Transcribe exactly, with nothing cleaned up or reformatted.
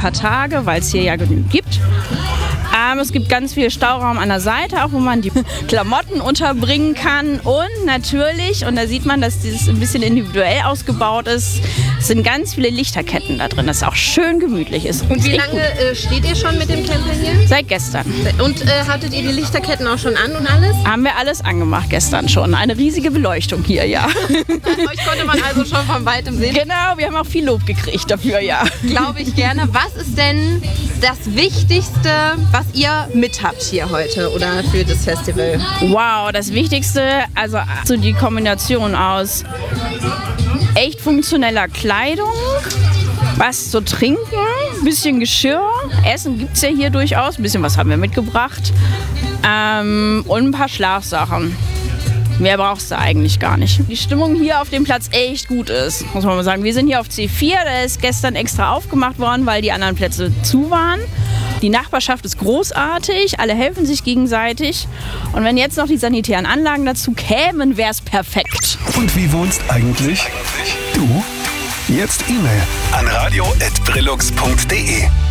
paar Tage, weil es hier ja genügend gibt. Ähm, es gibt ganz viel Stauraum an der Seite, auch wo man die Klamotten unterbringen kann. Und natürlich, und da sieht man, dass dieses ein bisschen individuell ausgebaut ist, sind ganz viele Lichterketten da drin, dass es auch schön gemütlich ist. Und ist wie lange äh, steht ihr schon mit dem Camper hier? Seit gestern. Und äh, hattet ihr die Lichterketten auch schon an und alles? Haben wir alles angemacht gestern schon. Eine riesige Beleuchtung hier, ja. Euch konnte man also schon von weitem sehen. Genau, wir haben auch viel Lob gekriegt dafür, ja. Glaube ich gerne. Was ist denn das Wichtigste, was ihr mit habt hier heute oder für das Festival? Wow, das Wichtigste, also so die Kombination aus echt funktioneller Kleidung, was zu trinken, ein bisschen Geschirr, Essen gibt es ja hier durchaus, ein bisschen was haben wir mitgebracht ähm, und ein paar Schlafsachen. Mehr brauchst du eigentlich gar nicht. Die Stimmung hier auf dem Platz echt gut ist, muss man mal sagen. Wir sind hier auf C vier, der ist gestern extra aufgemacht worden, weil die anderen Plätze zu waren. Die Nachbarschaft ist großartig, alle helfen sich gegenseitig. Und wenn jetzt noch die sanitären Anlagen dazu kämen, wäre es perfekt. Und wie wohnst eigentlich du? Jetzt E-Mail an radio at brillux punkt de.